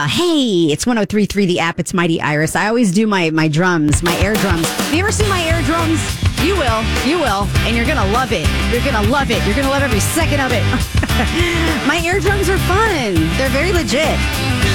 Hey, it's 103.3 The App. It's Mighty Iris. I always do my drums, my air drums. Have you ever seen my air drums? You will. And you're going to love it. You're going to love it. You're going to love every second of it. My air drums are fun. They're very legit.